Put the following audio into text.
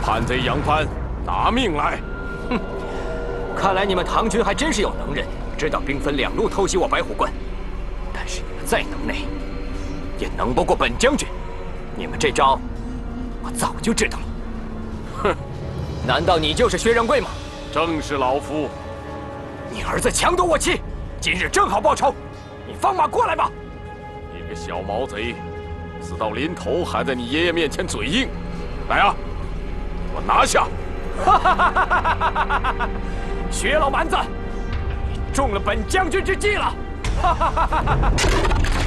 叛贼杨帆，拿命来！ 哼，看来你们唐军还真是有能人，知道兵分两路偷袭我白虎关。但是你们再能耐，也能不过本将军。你们这招，我早就知道了。哼，难道你就是薛仁贵吗？ 正是老夫。 你儿子强夺我妻，今日正好报仇。你放马过来吧！ 你个小毛贼，死到临头还在你爷爷面前嘴硬，来啊！ 我拿下！ 薛老蛮子，你中了本将军之计了！